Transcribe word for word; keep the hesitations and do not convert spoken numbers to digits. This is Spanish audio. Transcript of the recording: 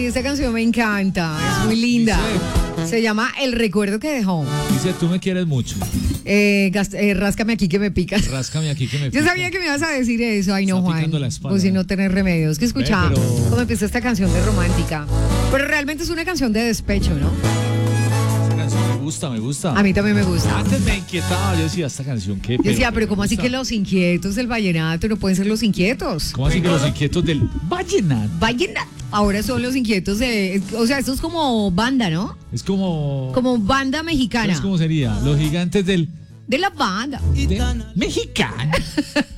Ay, esta canción me encanta, es muy linda. Se llama El recuerdo que dejó. Dice, tú me quieres mucho. Eh, gast- eh, ráscame aquí que me picas. Ráscame aquí que me Yo pica. sabía que me ibas a decir eso. Ay, no, Está Juan. picando la espalda, Pues si eh. no tener remedios. Que escuchaba Ve, pero- cómo empieza esta canción de romántica. Pero realmente es una canción de despecho, ¿no? Esta canción me gusta, me gusta. A mí también me gusta. Antes me inquietaba, yo decía, esta canción, ¿qué? Yo decía, pero ¿cómo me así gusta. que los inquietos del vallenato no pueden ser los inquietos? ¿Cómo así que los inquietos del vallenato? Vallenato. Ahora son los inquietos de... O sea, esto es como banda, ¿no? Es como... Como banda mexicana. ¿Sabes cómo sería? Los gigantes del... De la banda. de- mexicano.